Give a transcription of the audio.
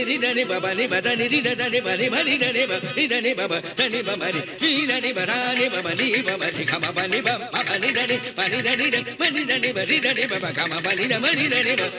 ரிதனி பப நி பதனி ரிதனி பனி பனி தனி ப ரிதனி பப தனி பமரி ரிதனி பரானி பப நி பமரி கம பனி பம பனி தனி பனி தனி மனி தனி ப ரிதனி பப கம பனி த மனி தனி ப